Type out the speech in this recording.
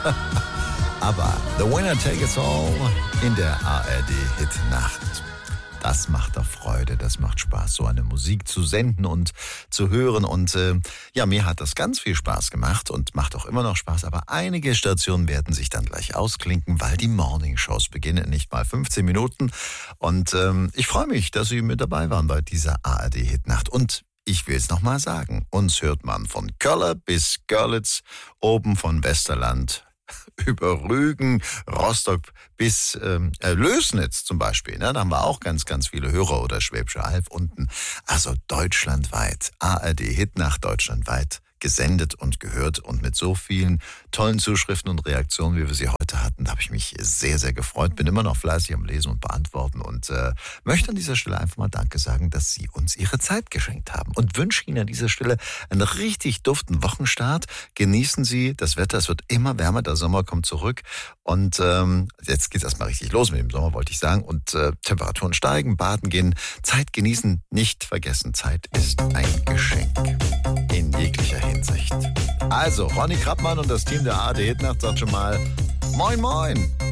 Aber The Winner Take It All in der ARD-Hit-Nacht. Das macht doch Freude, das macht Spaß, so eine Musik zu senden und zu hören. Und mir hat das ganz viel Spaß gemacht und macht auch immer noch Spaß. Aber einige Stationen werden sich dann gleich ausklinken, weil die Morningshows beginnen in nicht mal 15 Minuten. Und ich freue mich, dass Sie mit dabei waren bei dieser ARD-Hit-Nacht. Und ich will es nochmal sagen, uns hört man von Köller bis Görlitz, oben von Westerland über Rügen, Rostock bis Lößnitz zum Beispiel. Ne? Da haben wir auch ganz, ganz viele Hörer oder Schwäbische Alb unten. Also deutschlandweit, ARD-Hit-Nacht deutschlandweit gesendet und gehört und mit so vielen tollen Zuschriften und Reaktionen, wie wir sie heute hatten, da habe ich mich sehr, sehr gefreut. Bin immer noch fleißig am Lesen und Beantworten und möchte an dieser Stelle einfach mal Danke sagen, dass Sie uns Ihre Zeit geschenkt haben und wünsche Ihnen an dieser Stelle einen richtig duften Wochenstart. Genießen Sie das Wetter, es wird immer wärmer, der Sommer kommt zurück und jetzt geht es erstmal richtig los mit dem Sommer, wollte ich sagen, und Temperaturen steigen, baden gehen, Zeit genießen, nicht vergessen, Zeit ist ein Geschenk in jeglicher Hinsicht. Also, Ronny Krappmann und das Team der ARD Hit Nacht sagt schon mal Moin Moin.